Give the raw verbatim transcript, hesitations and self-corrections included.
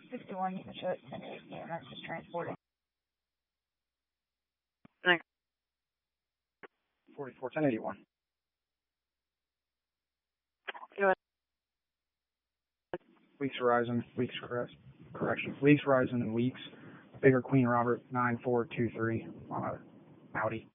sixty-one, you can show it ten eighty, and that's just transporting. forty-four, ten eighty-one. Weeks Horizon, Weeks correct, correction. Weeks Horizon and Weeks. Bigger Queen Robert nine four two three on a Audi.